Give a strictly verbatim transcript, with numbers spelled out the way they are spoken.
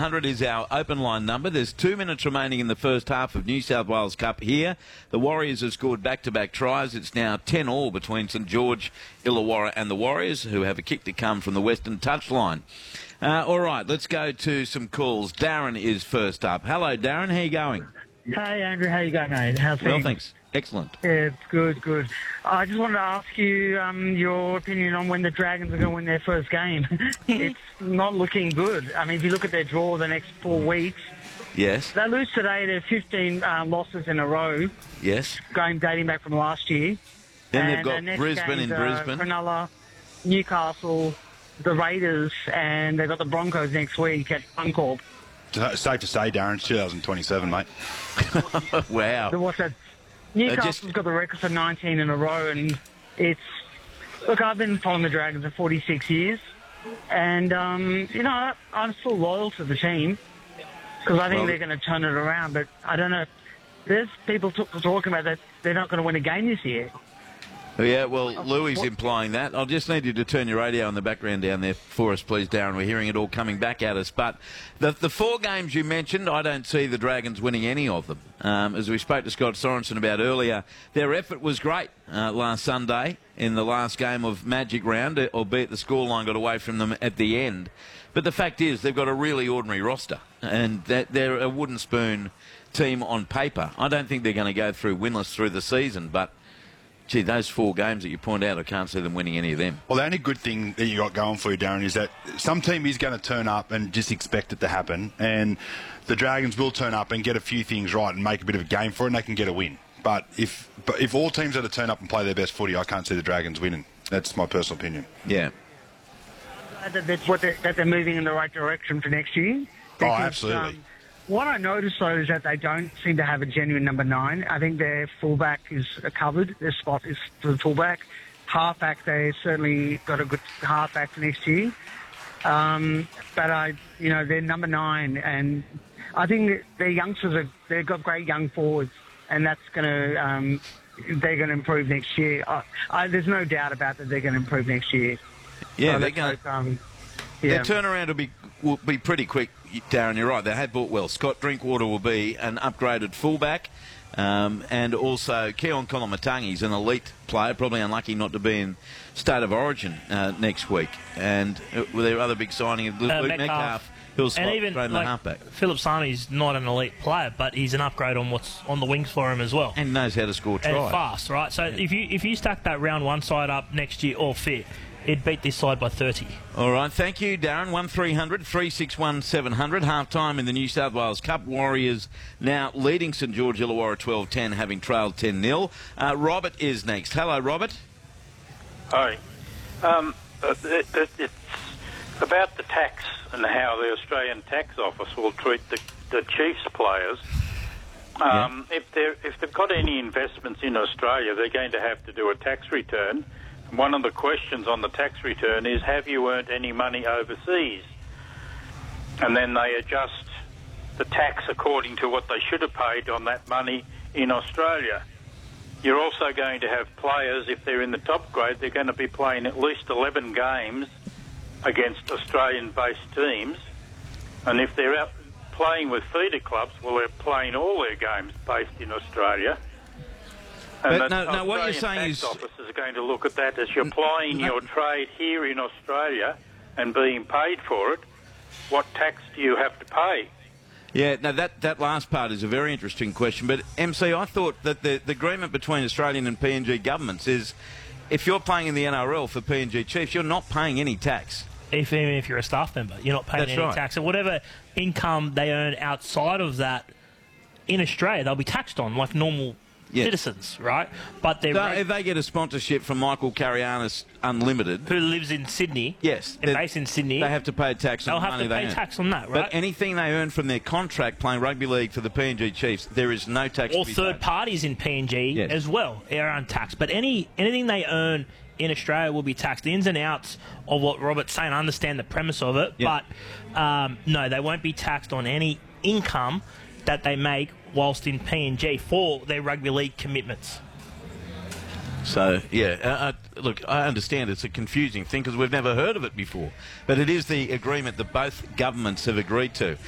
hundred is our open line number. There's two minutes remaining in the first half of New South Wales Cup here. The Warriors have scored back-to-back tries. It's now ten all between St George, Illawarra and the Warriors, who have a kick to come from the Western touchline. Uh, all right, let's go to some calls. Darren is first up. Hello, Darren. How you going? Hey, Andrew. How you going, mate? How's things? Well, thanks. Excellent. Yeah, it's good, good. I just wanted to ask you um, your opinion on when the Dragons are going to win their first game. It's not looking good. I mean, if you look at their draw the next four weeks, Yes. they lose today to fifteen uh, losses in a row, Yes. going dating back from last year. Then And they've their got next Brisbane games in are Brisbane. Cronulla, Newcastle, the Raiders, and they've got the Broncos next week at Suncorp. It's safe to say, Darren, it's two thousand twenty-seven, mate. Wow. So what's that? Newcastle's just- got the record for nineteen in a row, and it's... Look, I've been following the Dragons for forty-six years, and, um, you know, I'm still loyal to the team, because I think Well- they're going to turn it around, but I don't know. There's people t- talking about that they're not going to win a game this year. Yeah, well, Louis implying that. I'll just need you to turn your radio in the background down there for us, please, Darren. We're hearing it all coming back at us. But the, the four games you mentioned, I don't see the Dragons winning any of them. Um, as we spoke to Scott Sorensen about earlier, their effort was great uh, last Sunday in the last game of Magic Round, albeit the scoreline got away from them at the end. But the fact is, they've got a really ordinary roster, and that they're a wooden spoon team on paper. I don't think they're going to go through winless through the season, but gee, those four games that you point out, I can't see them winning any of them. Well, the only good thing that you got going for you, Darren, is that some team is going to turn up and just expect it to happen, and the Dragons will turn up and get a few things right and make a bit of a game for it, and they can get a win. But if but if all teams are to turn up and play their best footy, I can't see the Dragons winning. That's my personal opinion. Yeah. That, that's what they're, that they're moving in the right direction for next year. Oh, Because, absolutely. um, what I noticed, though, is that they don't seem to have a genuine number nine. I think their fullback is covered. Their spot is for the fullback. Halfback, they certainly got a good halfback for next year. Um, but, I, you know, they're number nine, and I think their youngsters, are, they've got great young forwards, and that's going to, um, they're going to improve next year. I, I, there's no doubt about that they're going to improve next year. Yeah, So they're let's going hope, um, yeah. Their turnaround will be will be pretty quick, Darren. You're right. They had bought well. Scott Drinkwater will be an upgraded fullback, um, and also Keon Kolamatangi's an elite player, probably unlucky not to be in State of Origin uh, next week. And uh, with their other big signing of Luke Uh, Metcalf, Metcalf. who'll And slot even throw in like, the halfback. Philip Sani's not an elite player, but he's an upgrade on what's on the wings for him as well. And knows how to score And tries. fast, right? So if you if you stack that round one side up next year all fit, it'd beat this side by thirty. All right, thank you, Darren. one three hundred three six one seven hundred. Half-time in the New South Wales Cup. Warriors now leading St George Illawarra twelve ten, having trailed ten nil. Uh, Robert is next. Hello, Robert. Hi. Um, uh, it, it, it's about the tax and how the Australian Tax Office will treat the, the Chiefs players. Um, Yeah. If they're if they've got any investments in Australia, they're going to have to do a tax return. One of the questions on the tax return is, have you earned any money overseas? And then they adjust the tax according to what they should have paid on that money in Australia. You're also going to have players, if they're in the top grade, they're going to be playing at least eleven games against Australian-based teams. And if they're out playing with feeder clubs, well, they're playing all their games based in Australia. And But the no- no, what you're Australian saying tax is- office is going to look at that as you're plying your trade here in Australia and being paid for it. What tax do you have to pay? Yeah, no, that, that last part is a very interesting question. But, M C, I thought that the, the agreement between Australian and P N G governments is if you're playing in the N R L for P N G Chiefs, you're not paying any tax. If, even if you're a staff member, you're not paying That's any right. tax. And whatever income they earn outside of that in Australia, they'll be taxed on like normal Yeah. citizens, right? But they're So reg- if they get a sponsorship from Michael Carianis Unlimited, who lives in Sydney, yes, and they- based in Sydney, they have to pay tax on they'll the have money to they pay earn. tax on that, right? But anything they earn from their contract playing rugby league for the P N G Chiefs, there is no tax or to be third paid. parties in P N G Yes. as well are untaxed. But any anything they earn in Australia will be taxed. The ins and outs of what Robert's saying, I understand the premise of it, Yeah. but um, no, they won't be taxed on any income that they make whilst in P N G for their rugby league commitments. So, yeah, uh, uh, look, I understand it's a confusing thing because we've never heard of it before. But it is the agreement that both governments have agreed to.